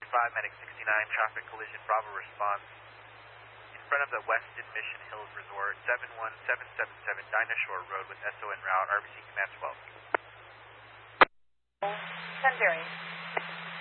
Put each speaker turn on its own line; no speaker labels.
5, Medic 69, traffic collision, Bravo response. In front of the Weston Mission Hills Resort, 71777 Dinah Shore Road with SON route, RBC Command 12.
Sunbury.